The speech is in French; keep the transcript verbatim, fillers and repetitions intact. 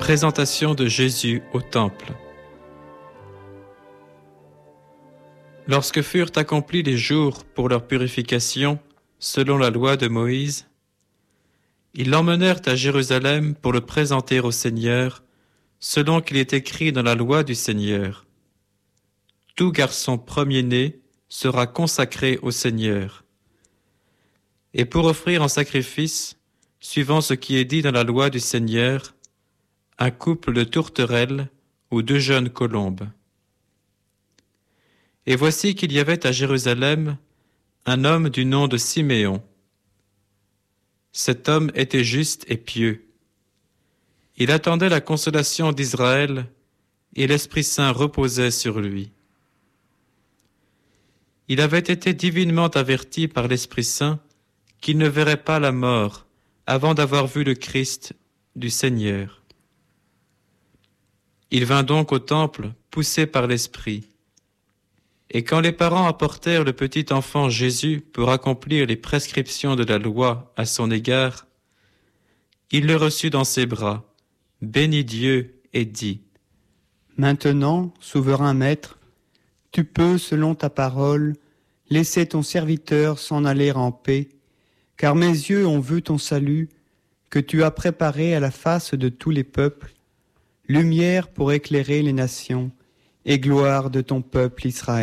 Présentation de Jésus au Temple. Lorsque furent accomplis les jours pour leur purification, selon la loi de Moïse, ils l'emmenèrent à Jérusalem pour le présenter au Seigneur, selon qu'il est écrit dans la loi du Seigneur. Tout garçon premier-né sera consacré au Seigneur. Et pour offrir en sacrifice, suivant ce qui est dit dans la loi du Seigneur, un couple de tourterelles ou deux jeunes colombes. Et voici qu'il y avait à Jérusalem un homme du nom de Siméon. Cet homme était juste et pieux. Il attendait la consolation d'Israël, et l'Esprit Saint reposait sur lui. Il avait été divinement averti par l'Esprit Saint qu'il ne verrait pas la mort avant d'avoir vu le Christ du Seigneur. Il vint donc au temple, poussé par l'Esprit. Et quand les parents apportèrent le petit enfant Jésus pour accomplir les prescriptions de la loi à son égard, il le reçut dans ses bras, bénit Dieu et dit : « Maintenant, souverain Maître, tu peux, selon ta parole, laisser ton serviteur s'en aller en paix, car mes yeux ont vu ton salut, que tu as préparé à la face de tous les peuples, lumière pour éclairer les nations et gloire de ton peuple Israël. »